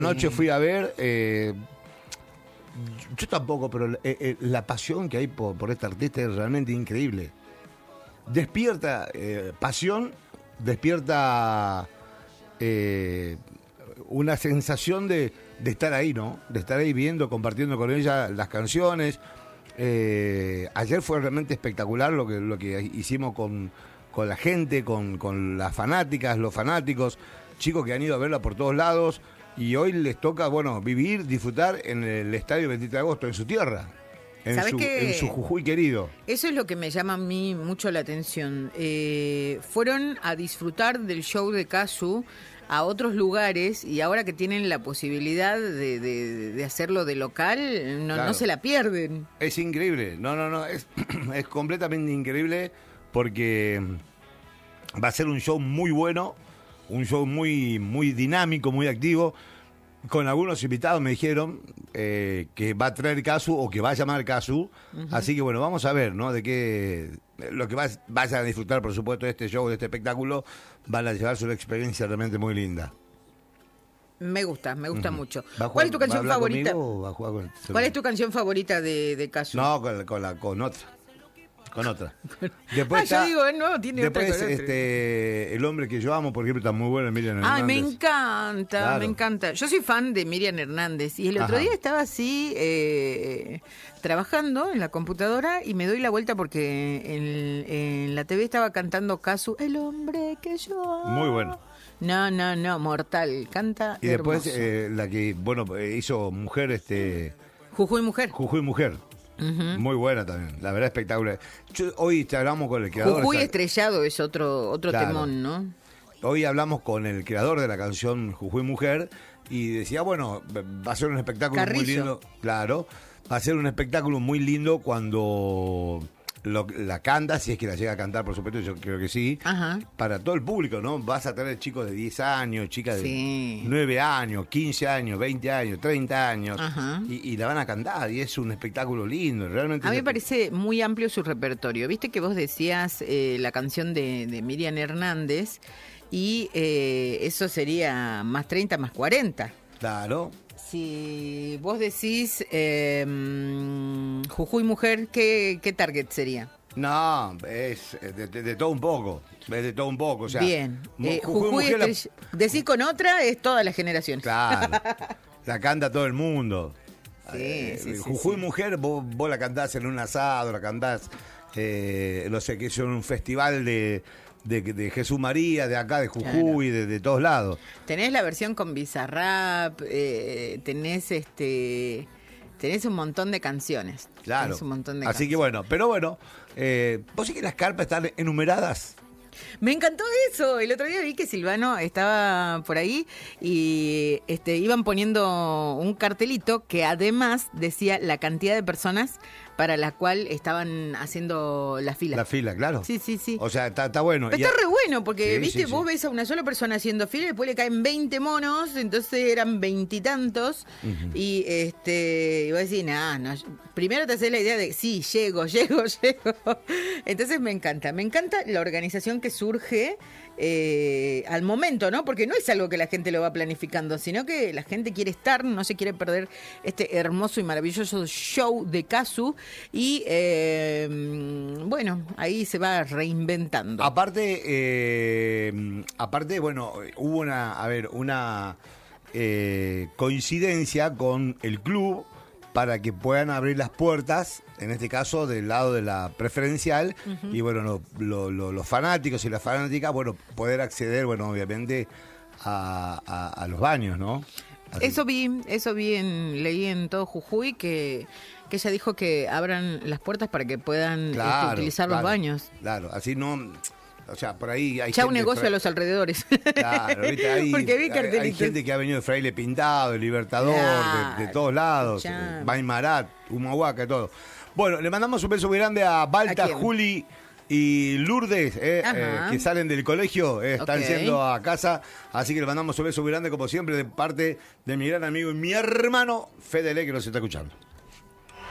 Anoche fui a ver, yo tampoco, pero la pasión que hay por este artista es realmente increíble. Despierta pasión, despierta una sensación de estar ahí, ¿no? De estar ahí viendo, compartiendo con ella las canciones. Ayer fue realmente espectacular lo que hicimos con la gente, con las fanáticas, los fanáticos, chicos que han ido a verla por todos lados. Y hoy les toca, bueno, vivir, disfrutar en el Estadio 23 de Agosto, en su tierra, en su Jujuy querido. Eso es lo que me llama a mí mucho la atención. Fueron a disfrutar del show de Casu a otros lugares y ahora que tienen la posibilidad de hacerlo de local, Claro. no se la pierden. Es increíble, no, es completamente increíble porque va a ser un show muy bueno, un show muy, muy dinámico, muy activo. Con algunos invitados me dijeron que va a traer Casu o que va a llamar Casu. Así que bueno, vamos a ver, ¿no? De qué lo que vayan a disfrutar, por supuesto, de este show, de este espectáculo, van a llevarse una experiencia realmente muy linda. Me gusta mucho. ¿Va a ¿Cuál es tu jugar- canción va a hablar favorita? conmigo o va a jugar con el ¿Cuál celular? es tu canción favorita de Casu? No, con otra. Con otra. Después yo digo, no, tiene otra después, con otra. El hombre que yo amo, por ejemplo, está muy bueno, Miriam Hernández. Ay, me encanta, Claro. me encanta. Yo soy fan de Miriam Hernández y el otro Ajá. día estaba así trabajando en la computadora y me doy la vuelta porque en la TV estaba cantando Casu, el hombre que yo amo. Muy bueno. No, mortal, canta Y después hermoso. la que, bueno, hizo Mujer, Jujuy Mujer. Jujuy Mujer. Muy buena también, la verdad espectacular. Hoy te hablamos con el creador. Jujuy o sea, Estrellado es otro Claro. temón, ¿no? Hoy hablamos con el creador de la canción Jujuy Mujer y decía, bueno, va a ser un espectáculo muy Carrizo. lindo. Claro, va a ser un espectáculo muy lindo cuando la canta, si es que la llega a cantar, por supuesto, yo creo que sí. Ajá. Para todo el público, ¿no? Vas a tener chicos de 10 años, chicas de Sí. 9 años, 15 años, 20 años, 30 años. Ajá. Y la van a cantar y es un espectáculo lindo, realmente. A mí me parece muy amplio su repertorio. Viste que vos decías la canción de Miriam Hernández y eso sería más 30, más 40. Claro. Si vos decís Jujuy Mujer, ¿qué target sería? No, es de todo un poco. Es de todo un poco. O sea, Bien. Jujuy Jujuy Mujer decís con otra, es toda la generación. Claro. La canta todo el mundo. Sí, Jujuy sí. Mujer, vos la cantás en un asado, la cantás, no sé, que es un festival de Jesús María, de acá, de Jujuy, de todos lados. Tenés la versión con Bizarrap, tenés un montón de canciones. Claro. Tenés un montón de Así que canciones. bueno, pero bueno, vos sí que las carpas están enumeradas. Me encantó eso. El otro día vi que Silvano estaba por ahí y iban poniendo un cartelito que además decía la cantidad de personas para la cual estaban haciendo la fila. La fila, claro. Sí. O sea, está bueno. Pero está re bueno, porque, Sí, viste, sí, vos sí. ves a una sola persona haciendo fila y después le caen 20 monos, entonces eran 20 y tantos, y vos decís, no, primero te haces la idea de, sí, llego. Entonces me encanta la organización que surge al momento, ¿no? Porque no es algo que la gente lo va planificando, sino que la gente quiere estar, no se quiere perder este hermoso y maravilloso show de Casu, y bueno, ahí se va reinventando. Aparte, bueno, hubo una coincidencia con el club para que puedan abrir las puertas, en este caso del lado de la preferencial, y bueno, los fanáticos y las fanáticas, bueno, poder acceder, bueno, obviamente a los baños, ¿no? Así. Eso vi leí en todo Jujuy que ella dijo que abran las puertas para que puedan utilizar los baños. Claro, así no, o sea, por ahí hay Ya un gente negocio a los alrededores. Claro, ¿viste? Porque vi Hay cartelitos. gente que ha venido de Fraile Pintado, de Libertador, de todos lados, Ya. Maimarat, Humahuaca, todo. Bueno, le mandamos un beso muy grande a Balta, ¿A quién? Juli y Lourdes, Ajá. que salen del colegio, están Ok. yendo a casa, así que le mandamos un beso muy grande, como siempre, de parte de mi gran amigo y mi hermano Fedele, que nos está escuchando.